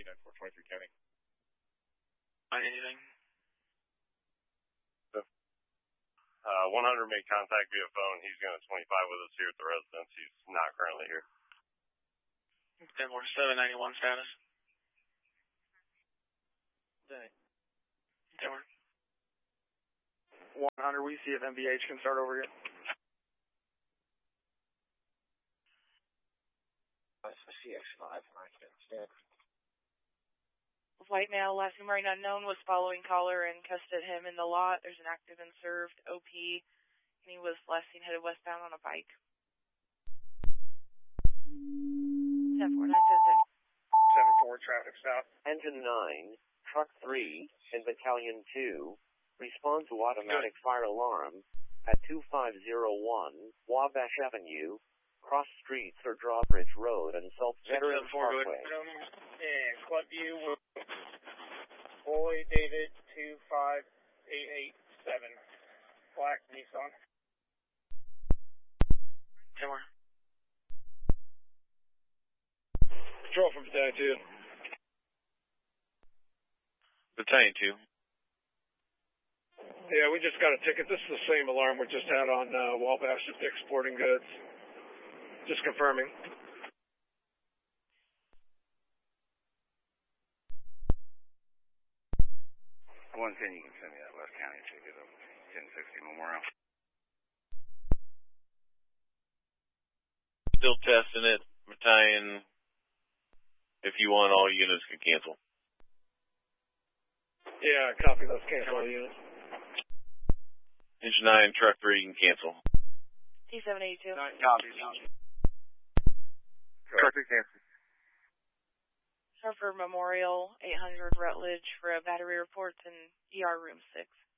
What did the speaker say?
9423 County. Anything? 100 made contact via phone. He's going to 25 with us here at the residence. He's not currently here. 10-791 status. 100, we see if MVH can start over here. CX5, I can stand. White male, last name unknown, was following caller and custodied him in the lot. There's an active and served OP, and he was last seen headed westbound on a bike. 10-4, 7-4, traffic stop. Engine 9, Truck 3, and Battalion 2, respond to automatic fire alarm at 2501 Wabash Avenue, Cross Streets or Drawbridge Road and Salt Veterans Parkway. And Clubview, Boy David 25887, black Nissan. 10 more. Control from Battalion 2. Battalion 2. Yeah, we just got a ticket. This is the same alarm we just had on Wabash at Dick's Sporting Goods. Just confirming. One thing, you can send me that West County ticket of 1060 Memorial. Still testing it, Battalion. If you want, all units can cancel. Yeah, copy those cancel units. Engine 9, Truck 3, you can cancel. T782. Copy. Truck 3 cancel. Hartford Memorial, 800 Rutledge for a battery report in ER room 6.